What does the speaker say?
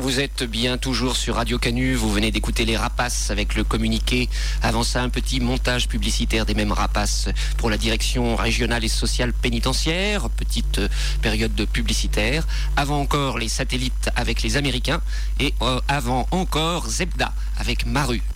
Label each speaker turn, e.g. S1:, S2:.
S1: Vous êtes bien toujours sur Radio Canu, vous venez d'écouter les Rapaces avec le communiqué. Avant ça, un petit montage publicitaire des mêmes Rapaces pour la direction régionale et sociale pénitentiaire, petite période de publicitaire. Avant encore les satellites avec les Américains et avant encore Zebda avec Maru.